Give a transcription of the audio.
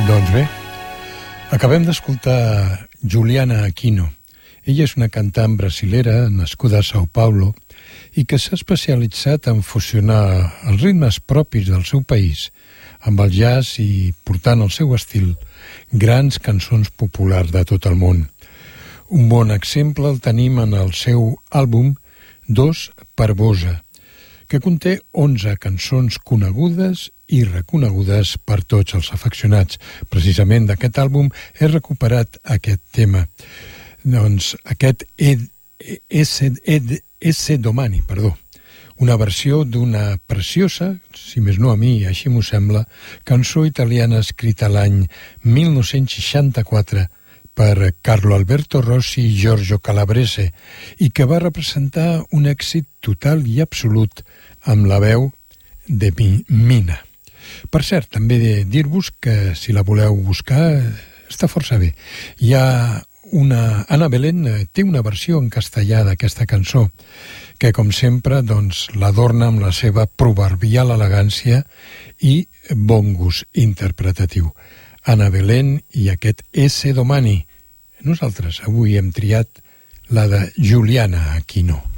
Doncs bé, acabem d'escoltar Juliana Aquino. Ella és una cantant brasilera nascuda a São Paulo i que s'ha especialitzat en fusionar els ritmes propis del seu país amb el jazz i portant el seu estil grans cançons populars de tot el món. Un bon exemple el tenim en el seu àlbum Dos per Bosa, que conté 11 cançons conegudes i reconegudes per tots els afeccionats. Precisament d'aquest àlbum he recuperat aquest tema. Doncs aquest Esse Domani, una versió d'una preciosa, si més no a mi, així m'ho sembla, cançó italiana escrita l'any 1964 per Carlo Alberto Rossi i Giorgio Calabrese i que va representar un èxit total i absolut amb la veu de Mina. Per cert, també de dir-vos que si la voleu buscar està força bé. Hi ha Ana Belén té una versió en castellà d'aquesta cançó que, com sempre, doncs, l'adorna amb la seva proverbial elegància i bon gust interpretatiu. Ana Belén i aquest Esse Domani. Nosaltres avui hem triat la de Juliana Aquino.